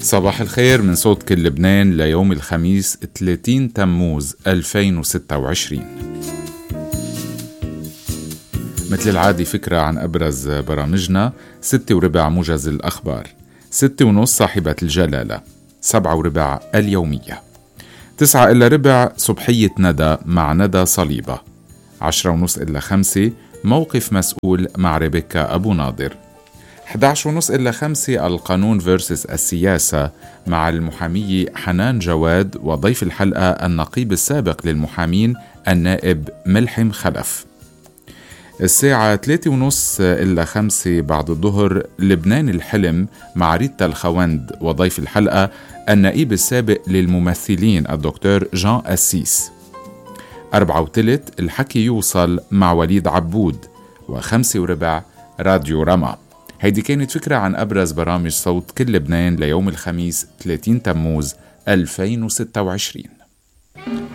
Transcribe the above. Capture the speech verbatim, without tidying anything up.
صباح الخير من صوت كل لبنان ليوم الخميس ثلاثين تموز ألفين وستة وعشرين. مثل العادي فكرة عن أبرز برامجنا. ستة وربع موجز الأخبار، ستة ونص صاحبة الجلالة، سبعة وربع اليومية، تسعة إلا ربع صبحية ندى مع ندى صليبة، عشرة ونص إلا خمسة موقف مسؤول مع ريبيكا أبو ناظر، أحد عشر ونص إلا خمسة القانون فيرسس السياسة مع المحامية حنان جواد، وضيف الحلقة النقيب السابق للمحامين النائب ملحم خلف. الساعة ثلاثة ونص إلا خمسة بعد الظهر لبنان الحلم مع ريتا الخوند، وضيف الحلقة النائب السابق للممثلين الدكتور جان أسيس. أربعة وثلث الحكي يوصل مع وليد عبود، وخمسة وربع راديو رما. هيدي كانت فكرة عن أبرز برامج صوت كل لبنان ليوم الخميس ثلاثين تموز ألفين وستة وعشرين.